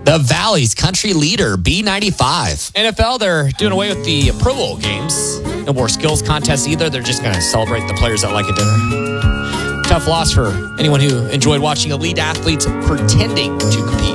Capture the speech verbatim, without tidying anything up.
The Valley's country leader, B ninety-five. N F L, they're doing away with the Pro Bowl games. No more skills contests either. They're just going to celebrate the players that like a dinner. Tough loss for anyone who enjoyed watching elite athletes pretending to compete.